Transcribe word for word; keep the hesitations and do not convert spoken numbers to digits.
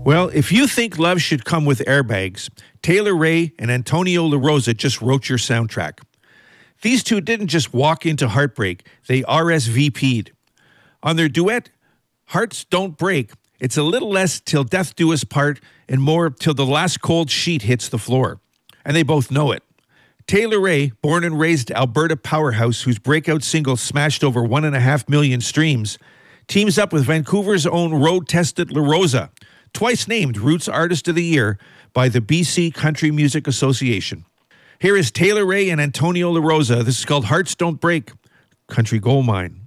Well, if you think love should come with airbags, Taylor Ray and Antonio La Rosa just wrote your soundtrack. These two didn't just walk into heartbreak, they R S V P'd. On their duet, Hearts Don't Break, it's a little less till death do us part and more till the last cold sheet hits the floor. And they both know it. Taylor Ray, born and raised Alberta powerhouse whose breakout single smashed over one and a half million streams, teams up with Vancouver's own road-tested La Rosa, twice named Roots Artist of the Year by the B C Country Music Association. Here is Taylor Ray and Antonio La Rosa. This is called Hearts Don't Break, Country Gold Mine.